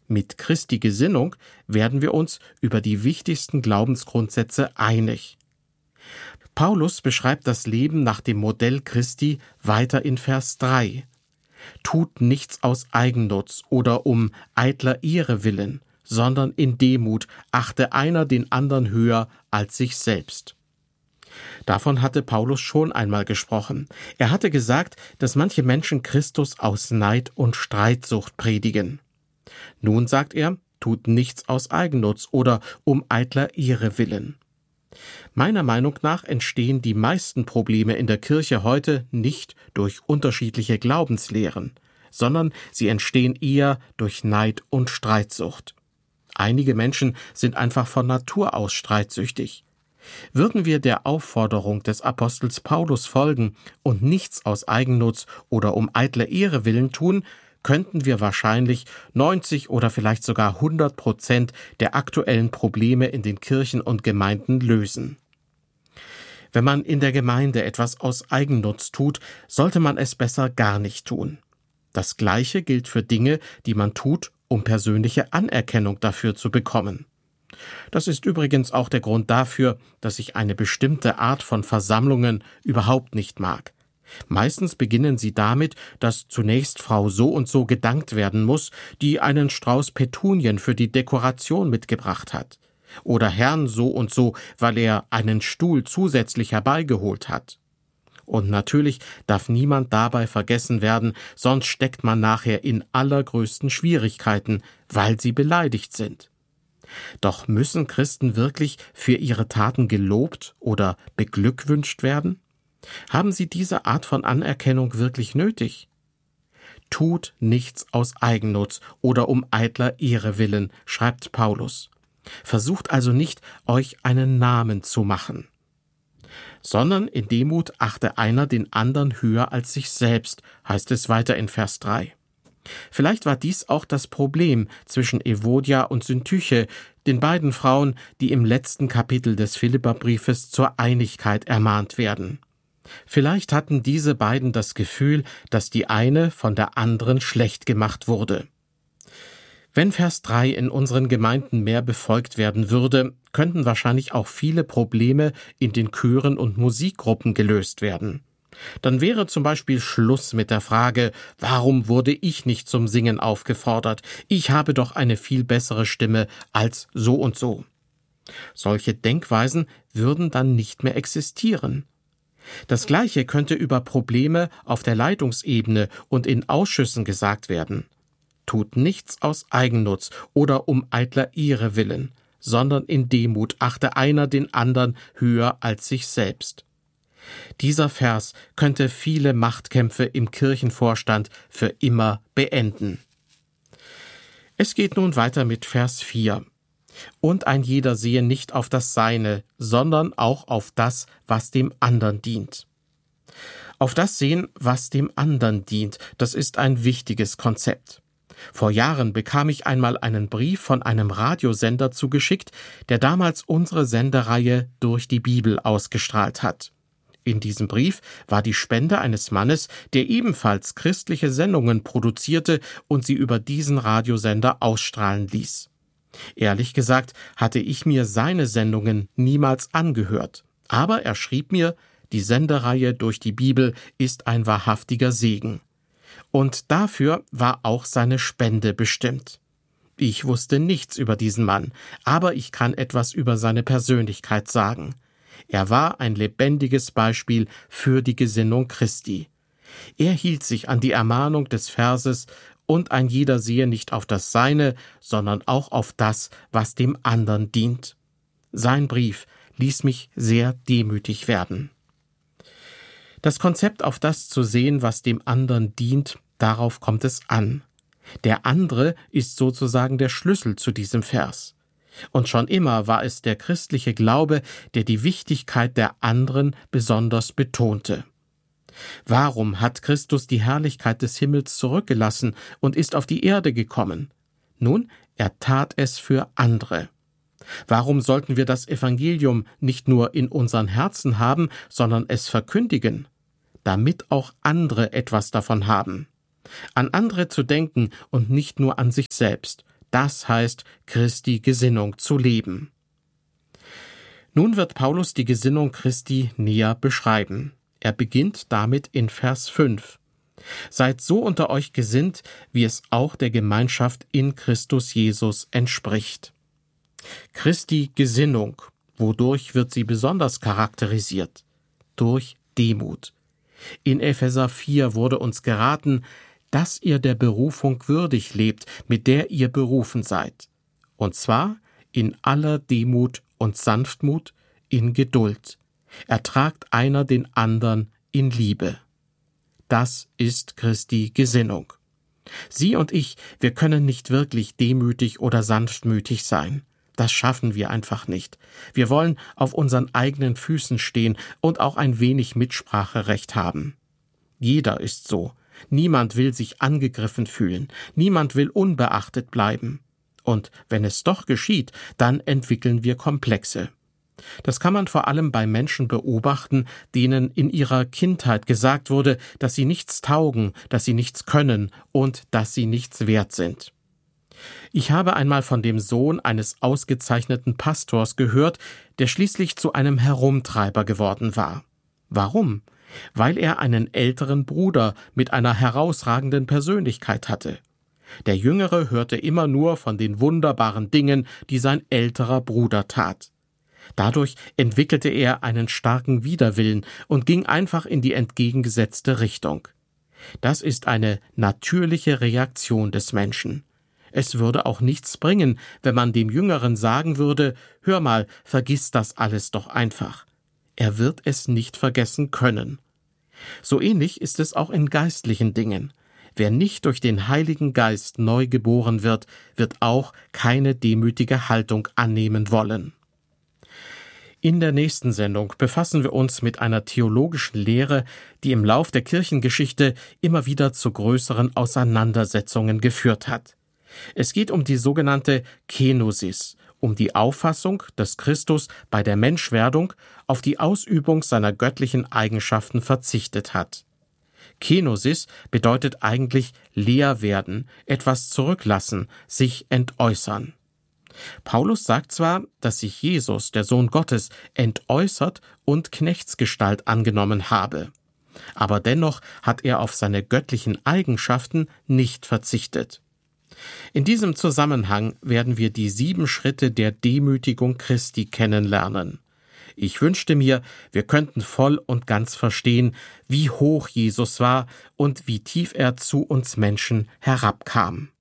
Mit Christi Gesinnung werden wir uns über die wichtigsten Glaubensgrundsätze einig. Paulus beschreibt das Leben nach dem Modell Christi weiter in Vers 3. Tut nichts aus Eigennutz oder um eitler Ehre willen, sondern in Demut achte einer den anderen höher als sich selbst. Davon hatte Paulus schon einmal gesprochen. Er hatte gesagt, dass manche Menschen Christus aus Neid und Streitsucht predigen. Nun sagt er, tut nichts aus Eigennutz oder um eitler Ehre willen. Meiner Meinung nach entstehen die meisten Probleme in der Kirche heute nicht durch unterschiedliche Glaubenslehren, sondern sie entstehen eher durch Neid und Streitsucht. Einige Menschen sind einfach von Natur aus streitsüchtig. Würden wir der Aufforderung des Apostels Paulus folgen und nichts aus Eigennutz oder um eitler Ehre willen tun, könnten wir wahrscheinlich 90 oder vielleicht sogar 100% der aktuellen Probleme in den Kirchen und Gemeinden lösen. Wenn man in der Gemeinde etwas aus Eigennutz tut, sollte man es besser gar nicht tun. Das Gleiche gilt für Dinge, die man tut, um persönliche Anerkennung dafür zu bekommen. Das ist übrigens auch der Grund dafür, dass ich eine bestimmte Art von Versammlungen überhaupt nicht mag. Meistens beginnen sie damit, dass zunächst Frau so und so gedankt werden muss, die einen Strauß Petunien für die Dekoration mitgebracht hat. Oder Herrn so und so, weil er einen Stuhl zusätzlich herbeigeholt hat. Und natürlich darf niemand dabei vergessen werden, sonst steckt man nachher in allergrößten Schwierigkeiten, weil sie beleidigt sind. Doch müssen Christen wirklich für ihre Taten gelobt oder beglückwünscht werden? Haben sie diese Art von Anerkennung wirklich nötig? Tut nichts aus Eigennutz oder um eitler Ehre willen, schreibt Paulus. Versucht also nicht, euch einen Namen zu machen, sondern in Demut achte einer den anderen höher als sich selbst, heißt es weiter in Vers 3. Vielleicht war dies auch das Problem zwischen Evodia und Syntyche, den beiden Frauen, die im letzten Kapitel des Philipperbriefes zur Einigkeit ermahnt werden. Vielleicht hatten diese beiden das Gefühl, dass die eine von der anderen schlecht gemacht wurde. Wenn Vers 3 in unseren Gemeinden mehr befolgt werden würde, könnten wahrscheinlich auch viele Probleme in den Chören und Musikgruppen gelöst werden. Dann wäre zum Beispiel Schluss mit der Frage, warum wurde ich nicht zum Singen aufgefordert? Ich habe doch eine viel bessere Stimme als so und so. Solche Denkweisen würden dann nicht mehr existieren. Das Gleiche könnte über Probleme auf der Leitungsebene und in Ausschüssen gesagt werden. Tut nichts aus Eigennutz oder um eitler Ehre willen, sondern in Demut achte einer den anderen höher als sich selbst. Dieser Vers könnte viele Machtkämpfe im Kirchenvorstand für immer beenden. Es geht nun weiter mit Vers 4. Und ein jeder sehe nicht auf das Seine, sondern auch auf das, was dem anderen dient. Auf das sehen, was dem anderen dient, das ist ein wichtiges Konzept. Vor Jahren bekam ich einmal einen Brief von einem Radiosender zugeschickt, der damals unsere Sendereihe Durch die Bibel ausgestrahlt hat. In diesem Brief war die Spende eines Mannes, der ebenfalls christliche Sendungen produzierte und sie über diesen Radiosender ausstrahlen ließ. Ehrlich gesagt hatte ich mir seine Sendungen niemals angehört, aber er schrieb mir, die Sendereihe Durch die Bibel ist ein wahrhaftiger Segen. Und dafür war auch seine Spende bestimmt. Ich wusste nichts über diesen Mann, aber ich kann etwas über seine Persönlichkeit sagen. Er war ein lebendiges Beispiel für die Gesinnung Christi. Er hielt sich an die Ermahnung des Verses, und ein jeder sehe nicht auf das Seine, sondern auch auf das, was dem anderen dient. Sein Brief ließ mich sehr demütig werden. Das Konzept, auf das zu sehen, was dem anderen dient, darauf kommt es an. Der andere ist sozusagen der Schlüssel zu diesem Vers. Und schon immer war es der christliche Glaube, der die Wichtigkeit der anderen besonders betonte. Warum hat Christus die Herrlichkeit des Himmels zurückgelassen und ist auf die Erde gekommen? Nun, er tat es für andere. Warum sollten wir das Evangelium nicht nur in unseren Herzen haben, sondern es verkündigen? Damit auch andere etwas davon haben. An andere zu denken und nicht nur an sich selbst, Das heißt, Christi Gesinnung zu leben. Nun wird Paulus die Gesinnung Christi näher beschreiben. Er beginnt damit in Vers 5. Seid so unter euch gesinnt, wie es auch der Gemeinschaft in Christus Jesus entspricht. Christi Gesinnung, wodurch wird sie besonders charakterisiert? Durch Demut. In Epheser 4 wurde uns geraten, dass ihr der Berufung würdig lebt, mit der ihr berufen seid. Und zwar in aller Demut und Sanftmut, in Geduld. Ertragt einer den andern in Liebe. Das ist Christi Gesinnung. Sie und ich, wir können nicht wirklich demütig oder sanftmütig sein. Das schaffen wir einfach nicht. Wir wollen auf unseren eigenen Füßen stehen und auch ein wenig Mitspracherecht haben. Jeder ist so. Niemand will sich angegriffen fühlen. Niemand will unbeachtet bleiben. Und wenn es doch geschieht, dann entwickeln wir Komplexe. Das kann man vor allem bei Menschen beobachten, denen in ihrer Kindheit gesagt wurde, dass sie nichts taugen, dass sie nichts können und dass sie nichts wert sind. Ich habe einmal von dem Sohn eines ausgezeichneten Pastors gehört, der schließlich zu einem Herumtreiber geworden war. Warum? Weil er einen älteren Bruder mit einer herausragenden Persönlichkeit hatte. Der Jüngere hörte immer nur von den wunderbaren Dingen, die sein älterer Bruder tat. Dadurch entwickelte er einen starken Widerwillen und ging einfach in die entgegengesetzte Richtung. Das ist eine natürliche Reaktion des Menschen. Es würde auch nichts bringen, wenn man dem Jüngeren sagen würde, hör mal, vergiss das alles doch einfach. Er wird es nicht vergessen können. So ähnlich ist es auch in geistlichen Dingen. Wer nicht durch den Heiligen Geist neu geboren wird, wird auch keine demütige Haltung annehmen wollen. In der nächsten Sendung befassen wir uns mit einer theologischen Lehre, die im Lauf der Kirchengeschichte immer wieder zu größeren Auseinandersetzungen geführt hat. Es geht um die sogenannte Kenosis, um die Auffassung, dass Christus bei der Menschwerdung auf die Ausübung seiner göttlichen Eigenschaften verzichtet hat. Kenosis bedeutet eigentlich leer werden, etwas zurücklassen, sich entäußern. Paulus sagt zwar, dass sich Jesus, der Sohn Gottes, entäußert und Knechtsgestalt angenommen habe. Aber dennoch hat er auf seine göttlichen Eigenschaften nicht verzichtet. In diesem Zusammenhang werden wir die 7 Schritte der Demütigung Christi kennenlernen. Ich wünschte mir, wir könnten voll und ganz verstehen, wie hoch Jesus war und wie tief er zu uns Menschen herabkam.